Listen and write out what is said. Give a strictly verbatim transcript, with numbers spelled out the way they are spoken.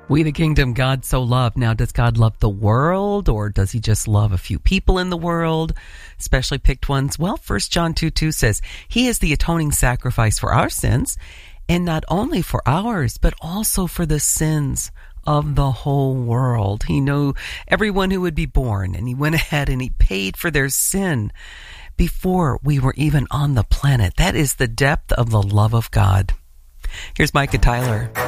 We the kingdom God so loved. Now, does God love the world, or does he just love a few people in the world, specially picked ones? Well, First John two two says, he is the atoning sacrifice for our sins, and not only for ours, but also for the sins of the whole world. He knew everyone who would be born, and he went ahead and he paid for their sin before we were even on the planet. That is the depth of the love of God. Here's Micah Tyler.